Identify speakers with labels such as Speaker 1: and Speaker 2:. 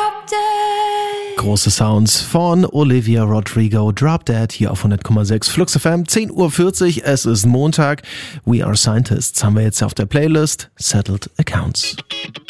Speaker 1: Große Sounds von Olivia Rodrigo, Drop Dead, hier auf 100,6 Flux FM, 10:40 Uhr, es ist Montag. We Are Scientists haben wir jetzt auf der Playlist, Settled Accounts.